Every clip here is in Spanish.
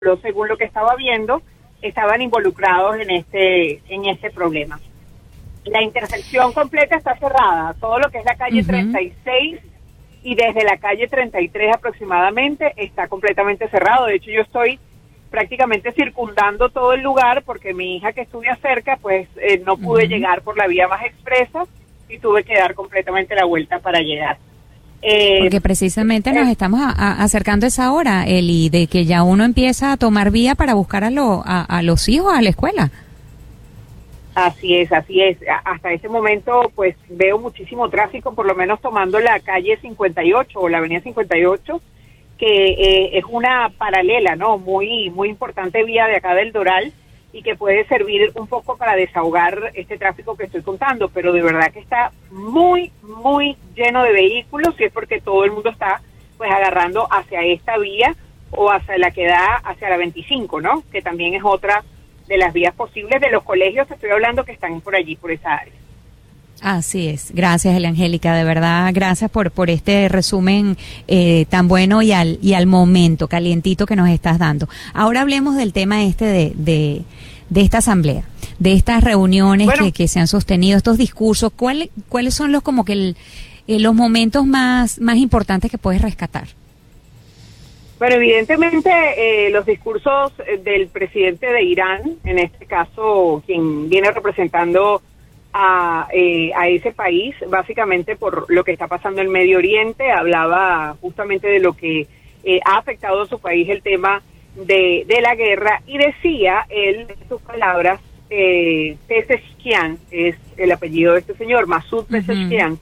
según lo que estaba viendo, estaban involucrados en este problema. La intersección completa está cerrada, todo lo que es la calle 36 y desde la calle 33 aproximadamente está completamente cerrado. De hecho, yo estoy prácticamente circundando todo el lugar porque mi hija, que estudia cerca, pues no pude llegar por la vía más expresa y tuve que dar completamente la vuelta para llegar. Porque precisamente nos estamos acercando a esa hora, Eli, de que ya uno empieza a tomar vía para buscar a los hijos a la escuela. Así es. Hasta ese momento, pues veo muchísimo tráfico, por lo menos tomando la calle 58 o la avenida 58, que es una paralela, ¿no? Muy importante vía de acá del Doral y que puede servir un poco para desahogar este tráfico que estoy contando, pero de verdad que está muy lleno de vehículos, y es porque todo el mundo está pues agarrando hacia esta vía o hacia la que da hacia la 25, ¿no? Que también es otra de las vías posibles de los colegios que estoy hablando que están por allí, por esa área. Así es. Gracias, Eliangélica, de verdad, gracias por este resumen tan bueno y al momento calientito que nos estás dando. Ahora hablemos del tema de esta asamblea, de estas reuniones que se han sostenido, estos discursos. ¿Cuáles son los momentos más importantes que puedes rescatar? Bueno, evidentemente los discursos del presidente de Irán, en este caso quien viene representando a ese país, básicamente por lo que está pasando en Medio Oriente, hablaba justamente de lo que ha afectado a su país el tema de la guerra, y decía él, en sus palabras, Pezeshkian, es el apellido de este señor, Masoud Pezeshkian,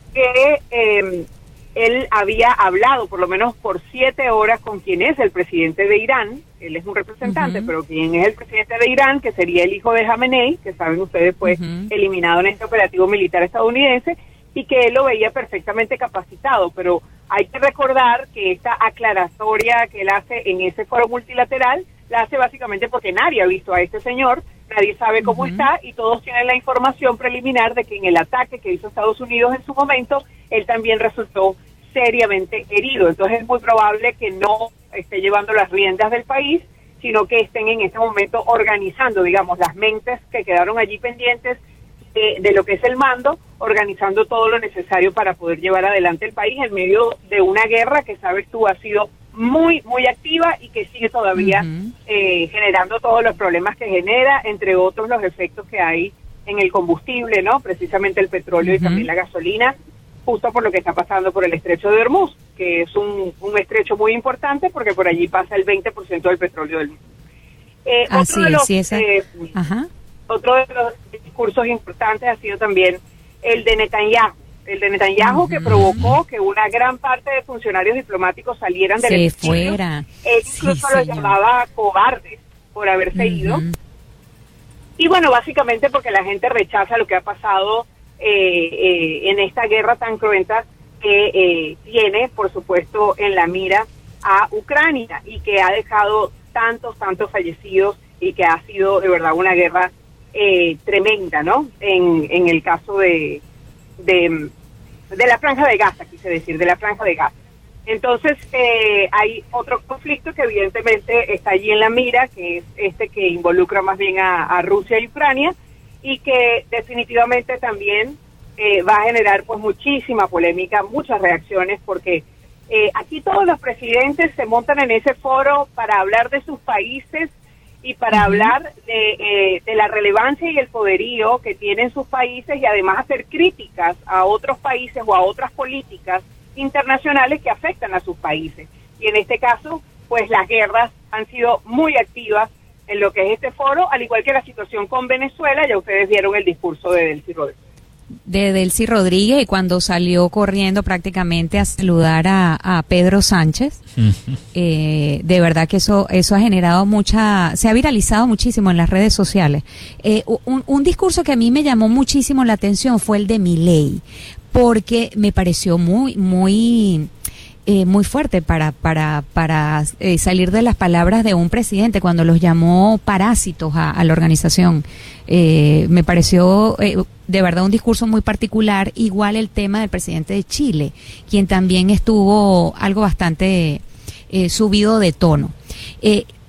que él había hablado por lo menos por 7 horas con quien es el presidente de Irán. Él es un representante, pero quien es el presidente de Irán, que sería el hijo de Jamenei, que saben ustedes fue eliminado en este operativo militar estadounidense, y que él lo veía perfectamente capacitado. Pero hay que recordar que esta aclaratoria que él hace en ese foro multilateral, la hace básicamente porque nadie ha visto a este señor, nadie sabe cómo está, y todos tienen la información preliminar de que en el ataque que hizo Estados Unidos en su momento, él también resultó seriamente herido. Entonces es muy probable que no esté llevando las riendas del país, sino que estén en este momento organizando, digamos, las mentes que quedaron allí pendientes de lo que es el mando, organizando todo lo necesario para poder llevar adelante el país en medio de una guerra que, sabes tú, ha sido muy activa y que sigue todavía generando todos los problemas que genera, entre otros los efectos que hay en el combustible, ¿no? Precisamente el petróleo y también la gasolina, justo por lo que está pasando por el estrecho de Hormuz, que es un estrecho muy importante porque por allí pasa el 20% del petróleo del mundo. Otro de los discursos importantes ha sido también el de Netanyahu, que provocó que una gran parte de funcionarios diplomáticos salieran del edificio. Él incluso los llamaba cobardes por haberse ido. Y bueno, básicamente porque la gente rechaza lo que ha pasado en esta guerra tan cruenta que tiene, por supuesto, en la mira a Ucrania, y que ha dejado tantos fallecidos, y que ha sido de verdad una guerra tremenda, ¿no? En el caso de la Franja de Gaza, quise decir, de la Franja de Gaza. Entonces, hay otro conflicto que evidentemente está allí en la mira, que es este que involucra más bien a Rusia y Ucrania, y que definitivamente también va a generar pues muchísima polémica, muchas reacciones, porque aquí todos los presidentes se montan en ese foro para hablar de sus países y para hablar de la relevancia y el poderío que tienen sus países, y además hacer críticas a otros países o a otras políticas internacionales que afectan a sus países. Y en este caso, pues las guerras han sido muy activas en lo que es este foro, al igual que la situación con Venezuela. Ya ustedes vieron el discurso de Delcy Rodríguez, y cuando salió corriendo prácticamente a saludar a Pedro Sánchez, de verdad que eso ha generado se ha viralizado muchísimo en las redes sociales. Un discurso que a mí me llamó muchísimo la atención fue el de Milei, porque me pareció muy fuerte para salir de las palabras de un presidente cuando los llamó parásitos a la organización. Me pareció de verdad un discurso muy particular. Igual el tema del presidente de Chile, quien también estuvo algo bastante subido de tono.